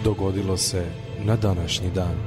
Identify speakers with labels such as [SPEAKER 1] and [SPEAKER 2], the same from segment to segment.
[SPEAKER 1] dogodilo se na današnji dan.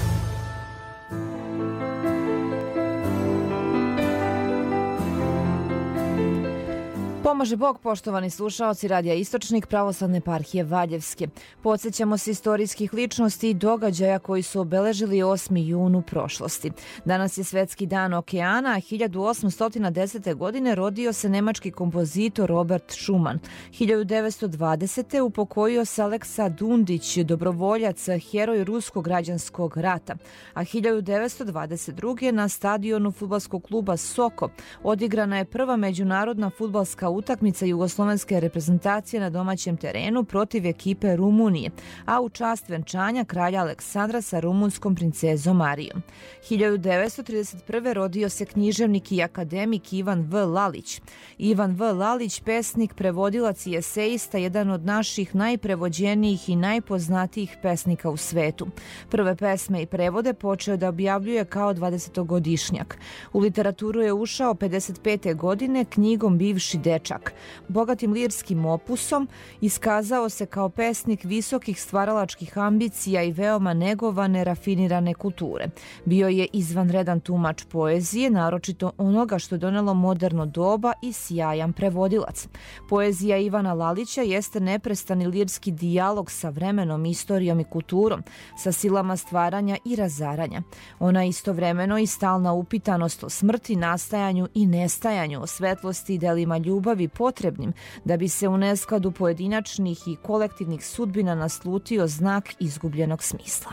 [SPEAKER 2] Pomaže Bog, poštovani slušaoci Radija Istočnik Pravoslavne eparhije Valjevske. Podsjećamo se istorijskih ličnosti i događaja koji su obeležili 8. jun u prošlosti. Danas je Svetski dan okeana, a 1810. godine rodio se nemački kompozitor Robert Schumann. 1920. upokojio se Aleksa Dundić, dobrovoljac, heroj Ruskog građanskog rata. A 1922. na stadionu fudbalskog kluba Soko odigrana je prva međunarodna fudbalska utakmica jugoslovenske reprezentacije na domaćem terenu protiv ekipe Rumunije, a u čast venčanja kralja Aleksandra sa rumunskom princezom Marijom. 1931. rodio se književnik i akademik Ivan V. Lalić. Ivan V. Lalić, pesnik, prevodilac i esejista, jedan od naših najprevođenijih i najpoznatijih pesnika u svetu. Prve pesme i prevode počeo da objavljuje kao 20-godišnjak. U literaturu je ušao 55. godine knjigom Bivši dečak. Bogatim lirskim opusom iskazao se kao pesnik visokih stvaralačkih ambicija i veoma negovane, rafinirane kulture. Bio je izvanredan tumač poezije, naročito onoga što je donelo moderno doba, i sjajan prevodilac. Poezija Ivana Lalića jeste neprestani lirski dijalog sa vremenom, istorijom i kulturom, sa silama stvaranja i razaranja. Ona istovremeno i stalna upitanost o smrti, nastajanju i nestajanju, o svetlosti i delima ljubavi potrebnim da bi se u neskladu pojedinačnih i kolektivnih sudbina naslutio znak izgubljenog smisla.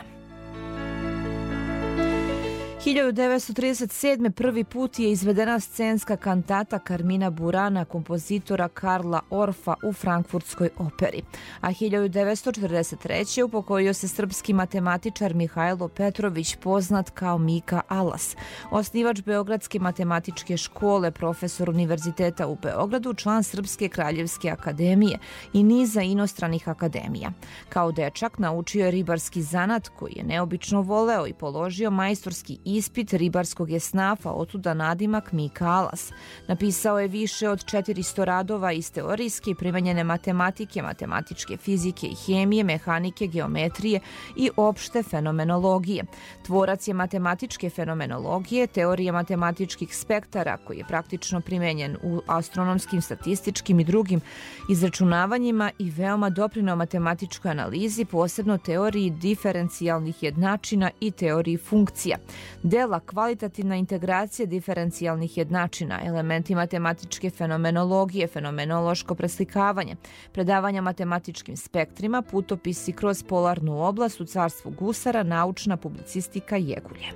[SPEAKER 2] 1937. prvi put je izvedena scenska kantata Carmina Burana kompozitora Karla Orfa u Frankfurtskoj operi. A 1943. upokojio se srpski matematičar Mihajlo Petrović, poznat kao Mika Alas, osnivač Beogradske matematičke škole, profesor Univerziteta u Beogradu, član Srpske kraljevske akademije i niza inostranih akademija. Kao dečak naučio je ribarski zanat koji je neobično voleo i položio majstorski ispit ribarskog esnafa, otuda nadimak Mika Alas. Napisao je više od 400 radova iz teorijske i primenjene matematike, matematičke fizike i hemije, mehanike, geometrije i opšte fenomenologije. Tvorac je matematičke fenomenologije, teorije matematičkih spektara koji je praktično primenjen u astronomskim, statističkim i drugim izračunavanjima i veoma doprineo matematičkoj analizi, posebno teoriji diferencijalnih jednačina i teoriji funkcija. Dela kvalitativna integracija diferencijalnih jednačina, elementi matematičke fenomenologije, fenomenološko preslikavanje, predavanja matematičkim spektrima, putopisi kroz polarnu oblast u carstvu gusara, naučna publicistika Jegulje.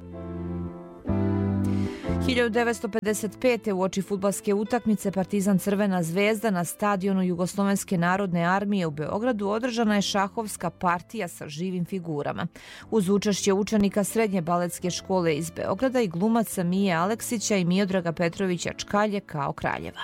[SPEAKER 2] 1955. uoči fudbalske utakmice Partizan Crvena zvezda na stadionu Jugoslovenske narodne armije u Beogradu održana je šahovska partija sa živim figurama. Uz učešće učenika srednje baletske škole iz Beograda i glumaca Mije Aleksića i Miodraga Petrovića Čkalje kao kraljeva.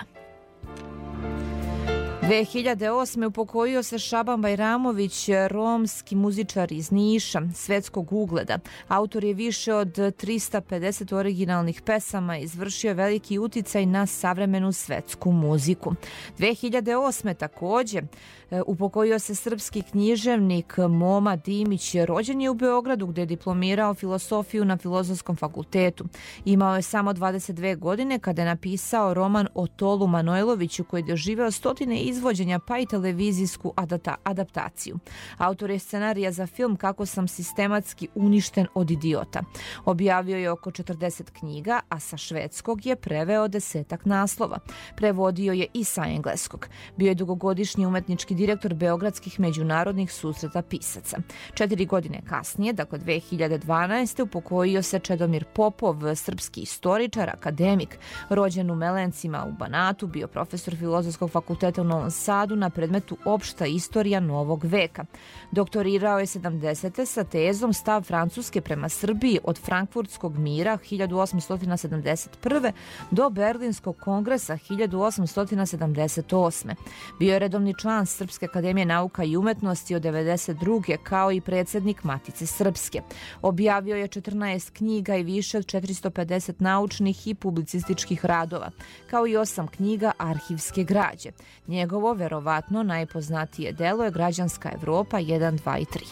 [SPEAKER 2] 2008. upokojio se Šaban Bajramović, romski muzičar iz Niša, svetskog ugleda. Autor je više od 350 originalnih pesama, izvršio veliki uticaj na savremenu svetsku muziku. 2008. također upokojio se srpski književnik Moma Dimić, rođen je u Beogradu gdje je diplomirao filosofiju na Filozofskom fakultetu. Imao je samo 22 godine kada je napisao roman o Tolu Manojloviću koji je doživeo stotine izvođenja pa i televizijsku adaptaciju. Autor je scenarija za film Kako sam sistematski uništen od idiota. Objavio je oko 40 knjiga, a sa švedskog je preveo 10 naslova. Prevodio je i sa engleskog. Bio je dugogodišnji umetnički direktor Beogradskih međunarodnih susreta pisaca. 4 godine kasnije, dakle 2012. upokojio se Čedomir Popov, srpski istoričar, akademik, rođen u Melencima u Banatu, bio profesor Filozofskog fakulteta u Novom Sadu na predmetu Opšta istorija novog veka. Doktorirao je 70. sa tezom Stav Francuske prema Srbiji od Frankfurtskog mira 1871. do Berlinskog kongresa 1878. Bio je redovni član Srpske Srpske akademije nauka i umetnosti od 1992. kao i predsjednik Matice Srpske. Objavio je 14 knjiga i više od 450 naučnih i publicističkih radova, kao i 8 knjiga arhivske građe. Njegovo, verovatno, najpoznatije delo je Građanska Evropa 1, 2 i 3.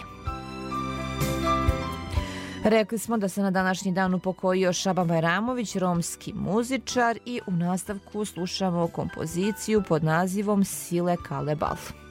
[SPEAKER 2] Rekli smo da se na današnji dan upokojio Šaban Bajramović, romski muzičar, i u nastavku slušamo kompoziciju pod nazivom Sile Kalebal.